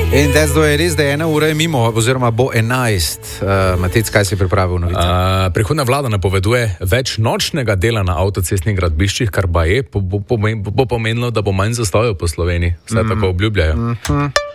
In zdaj je res, da je 1 ura mimo, oziroma bo 11. Matec, kaj si pripravil novice? Prihodna vlada napoveduje več nočnega dela na avtocestnih gradbiščih, kar bo pomenilo, da bo manj zastojev po Sloveniji. Vse tako obljubljajo.